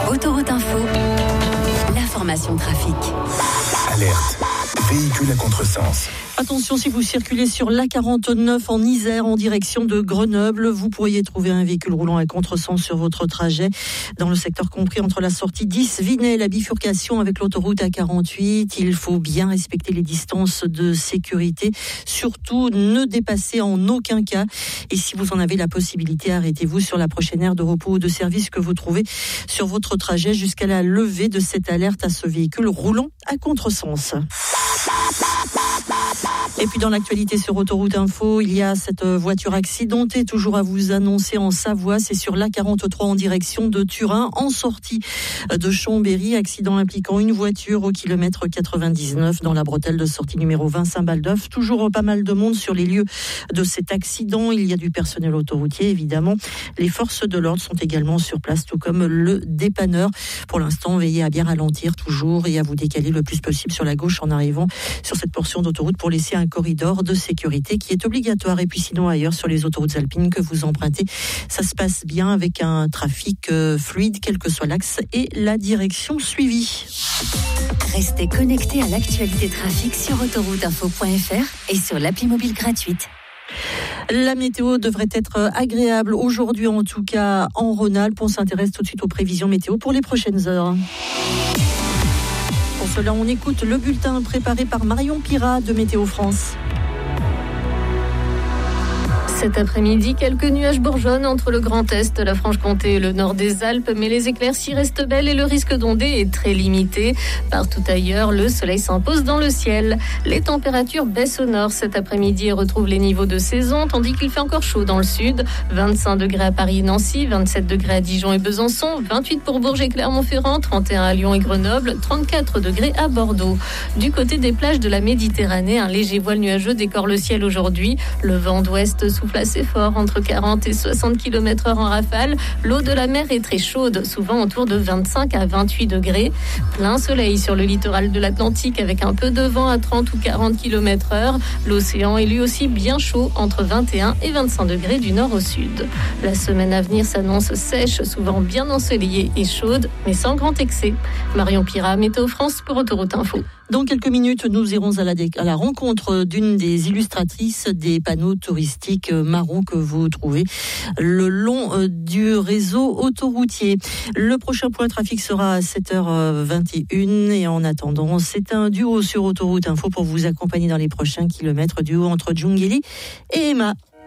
Autoroute Info, l'information trafic. Alerte, véhicule à contresens. Attention, si vous circulez sur l'A49 en Isère en direction de Grenoble, vous pourriez trouver un véhicule roulant à contresens sur votre trajet dans le secteur compris entre la sortie 10 Vinay et la bifurcation avec l'autoroute A48. Il faut bien respecter les distances de sécurité. Surtout, ne dépassez en aucun cas. Et si vous en avez la possibilité, arrêtez-vous sur la prochaine aire de repos ou de service que vous trouvez sur votre trajet jusqu'à la levée de cette alerte à ce véhicule roulant à contresens. Et puis dans l'actualité sur Autoroute Info, il y a cette voiture accidentée toujours à vous annoncer en Savoie. C'est sur l'A43 en direction de Turin, en sortie de Chambéry. Accident impliquant une voiture au kilomètre 99 dans la bretelle de sortie numéro 20 Saint-Baldeuf. Toujours pas mal de monde sur les lieux de cet accident. Il y a du personnel autoroutier évidemment. Les forces de l'ordre sont également sur place, tout comme le dépanneur. Pour l'instant, veillez à bien ralentir toujours et à vous décaler le plus possible sur la gauche en arrivant sur cette portion d'autoroute pour laisser un corridor de sécurité qui est obligatoire. Et puis sinon ailleurs sur les autoroutes alpines que vous empruntez, ça se passe bien avec un trafic fluide quel que soit l'axe et la direction suivie. Restez connectés à l'actualité trafic sur autorouteinfo.fr et sur l'appli mobile gratuite. La météo devrait être agréable aujourd'hui, en tout cas en Rhône-Alpes. On s'intéresse tout de suite aux prévisions météo pour les prochaines heures. Pour cela, on écoute le bulletin préparé par Marion Pirat de Météo France. Cet après-midi, quelques nuages bourgeonnent entre le Grand Est, la Franche-Comté et le nord des Alpes, mais les éclaircies restent belles et le risque d'ondée est très limité. Partout ailleurs, le soleil s'impose dans le ciel. Les températures baissent au nord cet après-midi et retrouvent les niveaux de saison, tandis qu'il fait encore chaud dans le sud. 25 degrés à Paris et Nancy, 27 degrés à Dijon et Besançon, 28 pour Bourges et Clermont-Ferrand, 31 à Lyon et Grenoble, 34 degrés à Bordeaux. Du côté des plages de la Méditerranée, un léger voile nuageux décore le ciel aujourd'hui. Le vent d'ouest souffle assez fort, entre 40 et 60 km/h en rafale. L'eau de la mer est très chaude, souvent autour de 25 à 28 degrés. Plein soleil sur le littoral de l'Atlantique avec un peu de vent à 30 ou 40 km/h. L'océan est lui aussi bien chaud, entre 21 et 25 degrés du nord au sud. La semaine à venir s'annonce sèche, souvent bien ensoleillée et chaude, mais sans grand excès. Marion Pirat, Météo France pour Autoroute Info. Dans quelques minutes, nous irons à la rencontre d'une des illustratrices des panneaux touristiques marrons que vous trouvez le long du réseau autoroutier. Le prochain point trafic sera à 7h21 et en attendant, c'est un duo sur Autoroute Info pour vous accompagner dans les prochains kilomètres, duo entre Djungeli et Emma.